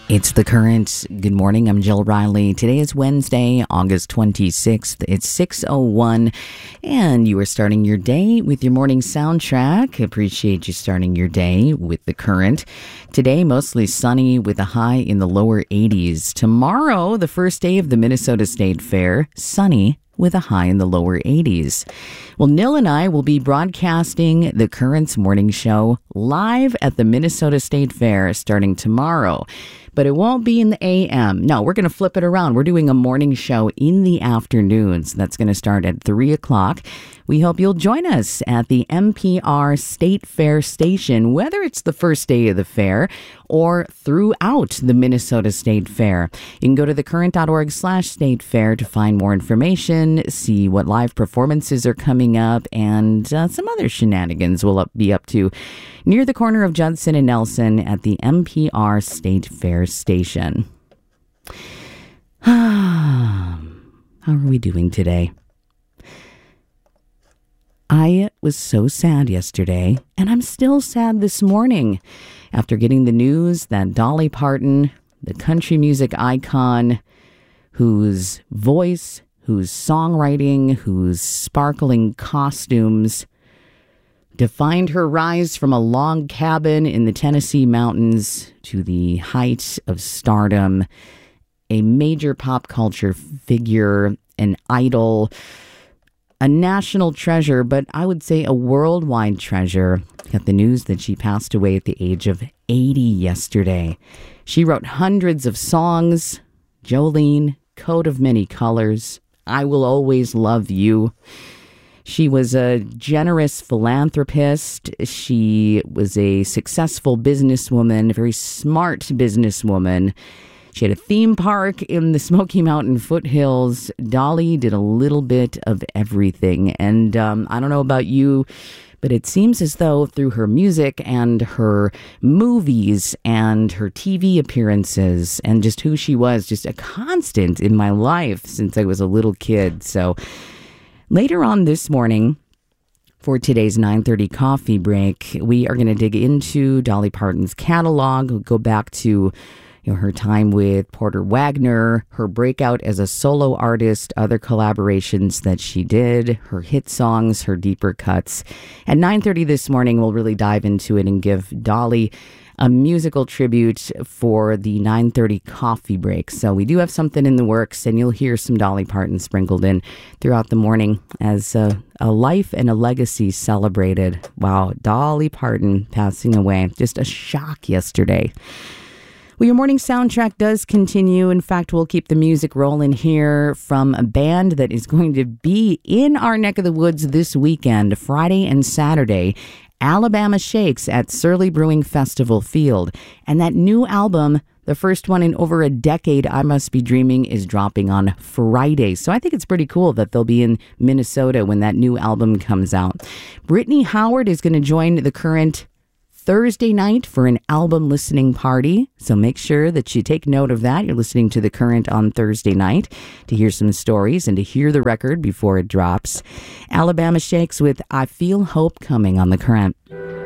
It's The Current. Good morning. I'm Jill Riley. Today is Wednesday, August 26th. It's 6:01, and you are starting your day with your morning soundtrack. Appreciate you starting your day with The Current. Today, mostly sunny with a high in the lower 80s. Tomorrow, the first day of the Minnesota State Fair, sunny with a high in the lower 80s. Well, Nil and I will be broadcasting The Current's morning show live at the Minnesota State Fair starting tomorrow. But it won't be in the a.m. No, we're going to flip it around. We're doing a morning show in the afternoons. That's going to start at 3 o'clock. We hope you'll join us at the NPR State Fair station, whether it's the first day of the fair or throughout the Minnesota State Fair. You can go to thecurrent.org/state fair to find more information, see what live performances are coming up, and some other shenanigans we'll be up to near the corner of Judson and Nelson at the NPR State Fair station. How are we doing today? I was so sad yesterday, and I'm still sad this morning after getting the news that Dolly Parton, the country music icon, whose voice, whose songwriting, whose sparkling costumes defined her rise from a log cabin in the Tennessee mountains to the height of stardom, a major pop culture figure, an idol, a national treasure, but I would say a worldwide treasure. Got the news that she passed away at the age of 80 yesterday. She wrote hundreds of songs: Jolene, Coat of Many Colors, I Will Always Love You. She was a generous philanthropist. She was a successful businesswoman, a very smart businesswoman. She had a theme park in the Smoky Mountain foothills. Dolly did a little bit of everything. And I don't know about you, but it seems as though through her music and her movies and her TV appearances and just who she was, just a constant in my life since I was a little kid. So later on this morning, for today's 9:30 coffee break, we are going to dig into Dolly Parton's catalog. We'll go back to her time with Porter Wagoner, her breakout as a solo artist, other collaborations that she did, her hit songs, her deeper cuts. At 9:30 this morning, we'll really dive into it and give Dolly a musical tribute for the 9:30 coffee break. So we do have something in the works, and you'll hear some Dolly Parton sprinkled in throughout the morning as a life and a legacy celebrated. Wow, Dolly Parton passing away. Just a shock yesterday. Well, your morning soundtrack does continue. In fact, we'll keep the music rolling here from a band that is going to be in our neck of the woods this weekend, Friday and Saturday. Alabama Shakes at Surly Brewing Festival Field. And that new album, the first one in over a decade, I Must Be Dreaming, is dropping on Friday. So I think it's pretty cool that they'll be in Minnesota when that new album comes out. Brittany Howard is going to join The Current Thursday night for an album listening party. So make sure that you take note of that. You're listening to The Current on Thursday night to hear some stories and to hear the record before it drops. Alabama Shakes with I Feel Hope Coming on The Current.